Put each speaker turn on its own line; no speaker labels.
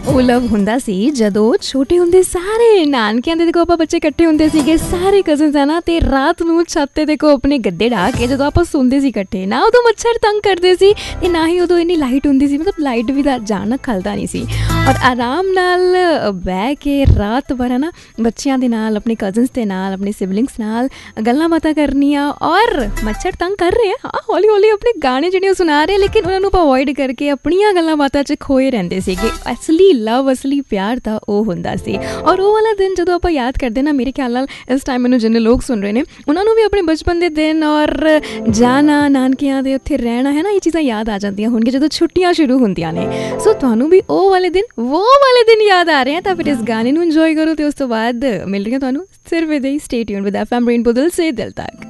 ਉਹ ਲਵ ਹੁੰਦਾ ਸੀ ਜਦੋਂ ਛੋਟੇ ਹੁੰਦੇ ਸਾਰੇ ਨਾਨਕਿਆਂ ਦੇ ਦੇਖੋ ਆਪਾਂ ਬੱਚੇ ਇਕੱਠੇ ਹੁੰਦੇ ਸੀਗੇ, ਸਾਰੇ ਕਜ਼ਨਸ ਹੈ ਨਾ, ਤੇ ਰਾਤ ਨੂੰ ਛੱਤ ਤੇ ਦੇਖੋ ਆਪਣੇ ਗੱਦੇ ਢਾ ਕੇ ਜਦੋਂ ਆਪਾਂ ਸੌਂਦੇ ਸੀ ਇਕੱਠੇ, ਨਾ ਉਦੋਂ ਮੱਛਰ ਤੰਗ ਕਰਦੇ ਸੀ ਤੇ ਨਾ ਹੀ ਉਦੋਂ ਇੰਨੀ ਲਾਈਟ ਹੁੰਦੀ ਸੀ, ਮਤਲਬ ਲਾਈਟ ਵੀ ਦਾ ਜਾਣਾ ਖਲਦਾ ਨਹੀਂ ਸੀ। ਔਰ ਆਰਾਮ ਨਾਲ ਬਹਿ ਕੇ ਰਾਤ ਭਰ ਹੈ ਨਾ ਬੱਚਿਆਂ ਦੇ ਨਾਲ, ਆਪਣੇ ਕਜ਼ਨਸ ਦੇ ਨਾਲ, ਆਪਣੇ ਸਿਬਲਿੰਗਸ ਨਾਲ ਗੱਲਾਂ ਬਾਤਾਂ ਕਰਨੀਆਂ। ਔਰ ਮੱਛਰ ਤੰਗ ਕਰ ਰਹੇ ਆ, ਹਾਂ ਹੌਲੀ ਹੌਲੀ ਆਪਣੇ ਗਾਣੇ ਜਿਹੜੇ ਉਹ ਸੁਣਾ ਰਹੇ, ਲੇਕਿਨ ਉਹਨਾਂ ਨੂੰ ਆਪਾਂ ਅਵੋਇਡ ਕਰਕੇ ਆਪਣੀਆਂ ਗੱਲਾਂ ਬਾਤਾਂ 'ਚ ਖੋਏ ਰਹਿੰਦੇ ਸੀਗੇ। ਅਸਲੀ ਲਵ, ਅਸਲੀ ਪਿਆਰ ਤਾਂ ਉਹ ਹੁੰਦਾ ਸੀ। ਔਰ ਉਹ ਵਾਲਾ ਦਿਨ ਜਦੋਂ ਆਪਾਂ ਯਾਦ ਕਰਦੇ ਨਾ, ਮੇਰੇ ਖਿਆਲ ਨਾਲ ਇਸ ਟਾਈਮ ਮੈਨੂੰ ਜਿੰਨੇ ਲੋਕ ਸੁਣ ਰਹੇ ਨੇ ਉਹਨਾਂ ਨੂੰ ਵੀ ਆਪਣੇ ਬਚਪਨ ਦੇ ਦਿਨ ਔਰ ਜਾਣਾ, ਨਾਨਕਿਆਂ ਦੇ ਉੱਥੇ ਰਹਿਣਾ ਹੈ ਨਾ, ਇਹ ਚੀਜ਼ਾਂ ਯਾਦ ਆ ਜਾਂਦੀਆਂ ਹੋਣਗੀਆਂ ਜਦੋਂ ਛੁੱਟੀਆਂ ਸ਼ੁਰੂ ਹੁੰਦੀਆਂ ਨੇ। ਸੋ ਤੁਹਾਨੂੰ ਵੀ ਉਹ ਵਾਲੇ ਦਿਨ ਯਾਦ ਆ ਰਹੇ ਆ ਤਾਂ ਫਿਰ ਇਸ ਗਾਣੇ ਨੂੰ ਇੰਜੋਏ ਕਰੋ। ਤੇ ਉਸ ਤੋਂ ਬਾਅਦ ਮਿਲ ਰਹੀ ਹਾਂ ਤੁਹਾਨੂੰ ਸਿਰਫ ਇਹਦੇ ਹੀ। Stay tuned with FM rainbow, ਦਿਲ ਸੇ ਦਿਲ ਤੱਕ।